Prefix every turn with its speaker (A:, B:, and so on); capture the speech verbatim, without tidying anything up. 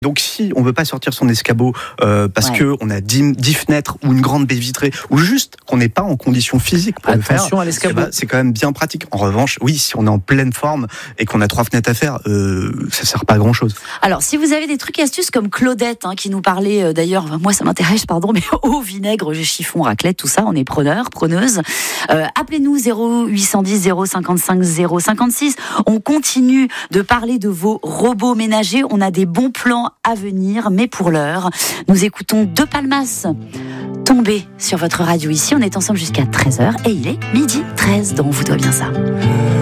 A: Donc si on veut pas sortir son escabeau euh, parce
B: Ouais.
A: que on a dix, dix fenêtres ou une grande baie vitrée ou juste qu'on n'est pas en condition physique pour le faire,
C: Attention à l'escabeau.
A: eh ben, c'est quand même bien pratique. En revanche, oui, si on est en pleine forme et qu'on a trois fenêtres à faire, euh, ça sert pas à grand chose.
B: Alors, si vous avez des trucs et astuces comme Claudette, hein, qui nous parlait euh, d'ailleurs, moi ça m'intéresse, pardon, mais au vinaigre, chiffon, raclette, tout ça, on est preneur, preneuse. Euh, appelez-nous zéro huit cent dix zéro cinquante-cinq zéro cinquante-six. On continue de parler de vos robots ménagers. On a des bons plans à venir, mais pour l'heure, nous écoutons De Palmas tomber sur votre radio ici. On est ensemble jusqu'à treize heures et il est midi treize, donc vous doit bien ça.